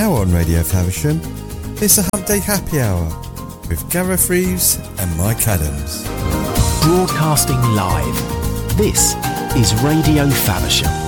Now on Radio Faversham, it's a Hump Day Happy Hour with Gareth Reeves and Mike Adams. Broadcasting live, this is Radio Faversham.